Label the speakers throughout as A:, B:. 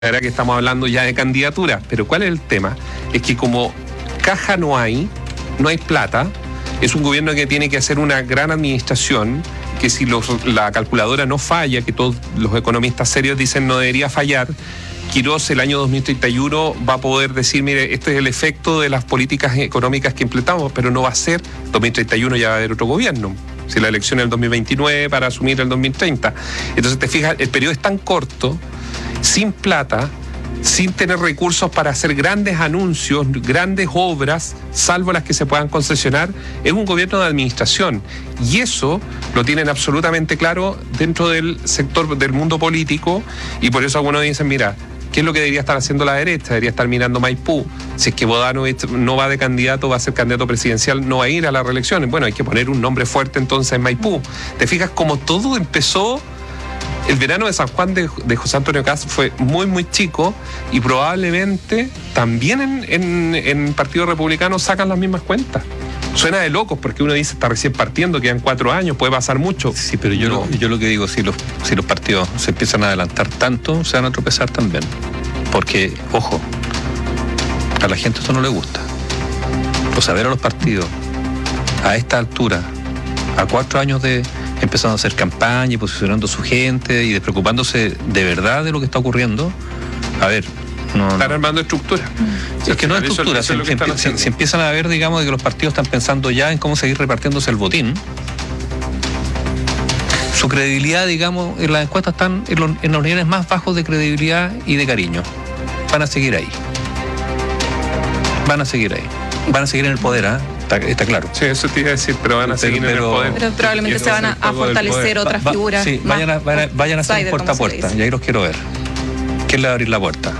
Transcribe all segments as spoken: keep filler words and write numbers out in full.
A: Ahora que estamos hablando ya de candidaturas, pero ¿cuál es el tema? Es que como caja no hay, no hay plata, es un gobierno que tiene que hacer una gran administración, que si los, la calculadora no falla, que todos los economistas serios dicen no debería fallar, Quirós el año dos mil treinta y uno va a poder decir, mire, este es el efecto de las políticas económicas que implementamos, pero no va a ser, dos mil treinta y uno ya va a haber otro gobierno. Si la elección es el dos mil veintinueve para asumir el dos mil treinta. Entonces te fijas, el periodo es tan corto, sin plata, sin tener recursos para hacer grandes anuncios, grandes obras, salvo las que se puedan concesionar, es un gobierno de administración. Y eso lo tienen absolutamente claro dentro del sector del mundo político, y por eso algunos dicen, mira, ¿qué es lo que debería estar haciendo la derecha? Debería estar mirando Maipú. Si es que Bodanovich no va de candidato, va a ser candidato presidencial, no va a ir a las reelecciones. Bueno, hay que poner un nombre fuerte entonces en Maipú. ¿Te fijas cómo todo empezó? El verano de San Juan de, de José Antonio Kast fue muy, muy chico, y probablemente también en, en, en Partido Republicano sacan las mismas cuentas. Suena de locos porque uno dice está recién partiendo, quedan cuatro años, puede pasar mucho.
B: Sí, pero yo, no. lo, yo lo que digo, si los, si los partidos se empiezan a adelantar tanto, se van a tropezar también. Porque, ojo, a la gente esto no le gusta. Pues a ver a los partidos a esta altura, a cuatro años de empezando a hacer campaña y posicionando a su gente y despreocupándose de verdad de lo que está ocurriendo, a ver, no,
A: están
B: no.
A: armando estructura.
B: Es que no es estructura, se, se, se, se empiezan a ver, digamos, de que los partidos están pensando ya en cómo seguir repartiéndose el botín. Su credibilidad, digamos, en las encuestas están en los, en los niveles más bajos de credibilidad y de cariño. Van a seguir ahí. Van a seguir ahí. Van a seguir en el poder, ¿ah? ¿eh? Está, está claro.
A: Sí, eso te iba a decir, pero van a seguir pero, en el poder.
C: Pero probablemente se van a, a fortalecer otras
B: va,
C: figuras.
B: Sí, vayan a, vayan a, vayan a hacer puerta a puerta, y ahí los quiero ver. ¿Quién le va a abrir la puerta?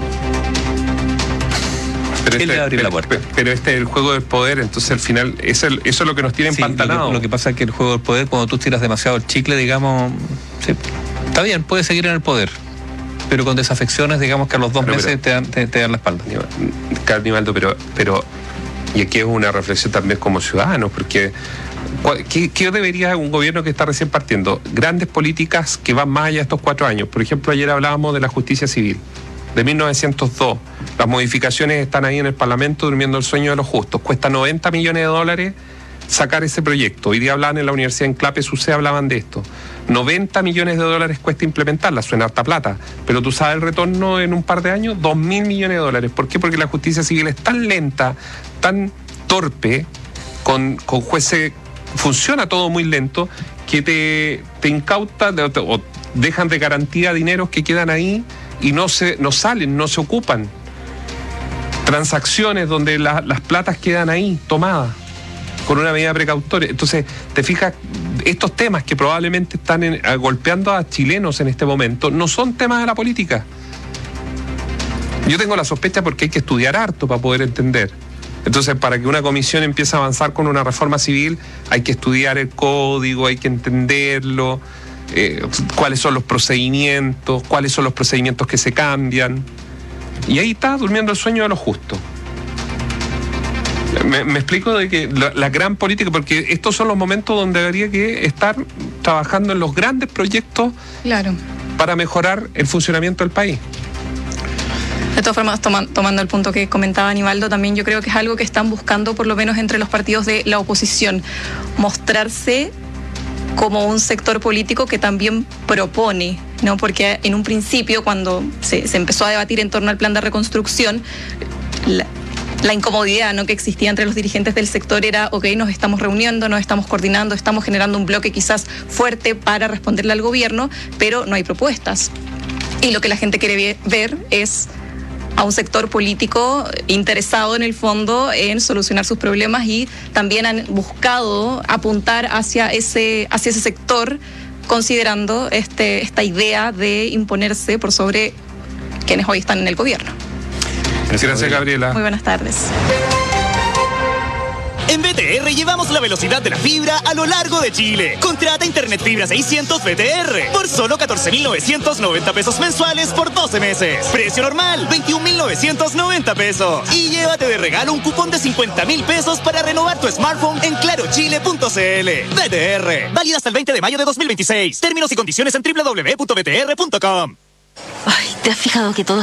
A: Pero
B: ¿Quién
A: este,
B: le va a abrir
A: pero,
B: la puerta?
A: Pero este es el juego del poder, entonces al final eso, eso es lo que nos tiene
B: sí,
A: empantanado.
B: Lo que, lo que pasa es que el juego del poder, cuando tú tiras demasiado el chicle, digamos, sí, está bien, puedes seguir en el poder, pero con desafecciones, digamos que a los dos pero, meses pero, te, dan, te, te dan la espalda.
A: Carnivaldo, pero, pero y aquí es una reflexión también como ciudadanos, porque ¿qué, qué debería un gobierno que está recién partiendo? Grandes políticas que van más allá de estos cuatro años. Por ejemplo, ayer hablábamos de la justicia civil, de mil novecientos dos. Las modificaciones están ahí en el Parlamento durmiendo el sueño de los justos. Cuesta noventa millones de dólares sacar ese proyecto. Hoy día hablaban en la Universidad en Clape, SUCE hablaban de esto. noventa millones de dólares cuesta implementarla, suena harta plata, pero tú sabes el retorno en un par de años, dos mil millones de dólares. ¿Por qué? Porque la justicia civil es tan lenta, tan torpe, con, con jueces, funciona todo muy lento, que te, te incauta te, o dejan de garantía dineros que quedan ahí y no, se, no salen, no se ocupan. Transacciones donde la, las platas quedan ahí, tomadas, con una medida precautoria. Entonces, te fijas, estos temas que probablemente están en, golpeando a chilenos en este momento, no son temas de la política. Yo tengo la sospecha porque hay que estudiar harto para poder entender. Entonces, para que una comisión empiece a avanzar con una reforma civil, hay que estudiar el código, hay que entenderlo, eh, cuáles son los procedimientos, cuáles son los procedimientos que se cambian. Y ahí está durmiendo el sueño de los justos. Me, me explico de que la, la gran política, porque estos son los momentos donde debería que estar trabajando en los grandes proyectos, claro, para mejorar el funcionamiento del país.
C: De todas formas, toma, tomando el punto que comentaba Aníbaldo, también yo creo que es algo que están buscando, por lo menos entre los partidos de la oposición, mostrarse como un sector político que también propone, ¿no? Porque en un principio, cuando se, se empezó a debatir en torno al plan de reconstrucción, la, la incomodidad, ¿no?, que existía entre los dirigentes del sector era, ok, nos estamos reuniendo, nos estamos coordinando, estamos generando un bloque quizás fuerte para responderle al gobierno, pero no hay propuestas. Y lo que la gente quiere ver es a un sector político interesado en el fondo en solucionar sus problemas, y también han buscado apuntar hacia ese, hacia ese sector, considerando este, esta idea de imponerse por sobre quienes hoy están en el gobierno.
A: Gracias, Gabriela.
C: Muy buenas tardes.
D: En B T R llevamos la velocidad de la fibra a lo largo de Chile. Contrata Internet Fibra seiscientos B T R por solo catorce mil novecientos noventa pesos mensuales por doce meses. Precio normal, veintiún mil novecientos noventa pesos. Y llévate de regalo un cupón de cincuenta mil pesos para renovar tu smartphone en claro chile punto c l. B T R, válido hasta el veinte de mayo de dos mil veintiséis. Términos y condiciones en doble u doble u doble u punto b t r punto com.
E: Ay, ¿te has fijado que todo